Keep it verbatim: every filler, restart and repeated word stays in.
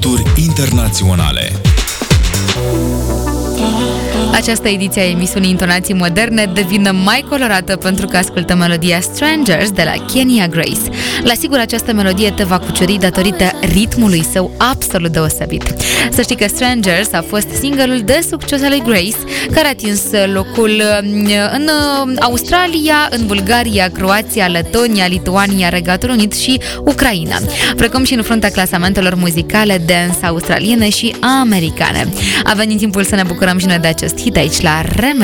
hituri internaționale. Această ediție a emisiunii Intonații Moderne devine mai colorată pentru că ascultăm melodia Strangers de la Kenya Grace. La sigur, această melodie te va cuceri datorită ritmului său absolut deosebit. Să știi că Strangers a fost single-ul de succes al lui Grace, care a atins locul în Australia, în Bulgaria, Croația, Letonia, Lituania, Regatul Unit și Ucraina, precum și în fruntea clasamentelor muzicale dance australiene și americane. A venit timpul să ne bucurăm și noi de acest hit aici la Remedy.